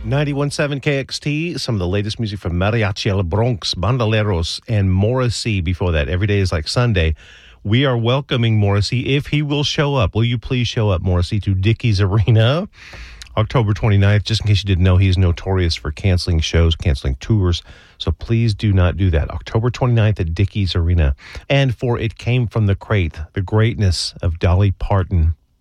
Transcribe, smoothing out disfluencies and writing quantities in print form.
91.7 KXT, some of the latest music from Mariachi El Bronx, Bandoleros, and Morrissey. Before that, Every Day is Like Sunday. We are welcoming Morrissey, if he will show up. Will you please show up, Morrissey, to Dickies Arena, October 29th. Just in case you didn't know, he is notorious for canceling shows, canceling tours. So please do not do that. October 29th at Dickies Arena. And for It Came From the Crate, the greatness of Dolly Parton.